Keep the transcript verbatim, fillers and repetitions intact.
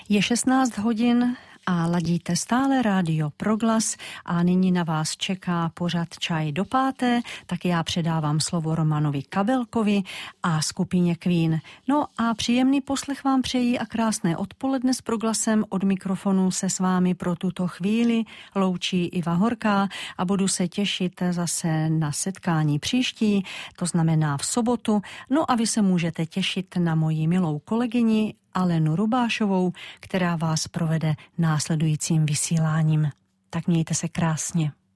Je šestnáct hodin a ladíte stále rádio Proglas a nyní na vás čeká pořad Čaj do páté, tak já předávám slovo Romanovi Kabelkovi a skupině Queen. No a příjemný poslech vám přejí a krásné odpoledne s Proglasem. Od mikrofonu se s vámi pro tuto chvíli loučí Iva Horká a budu se těšit zase na setkání příští, to znamená v sobotu. No a vy se můžete těšit na moji milou kolegyni Alenu Rubášovou, která vás provede následujícím vysíláním. Tak mějte se krásně.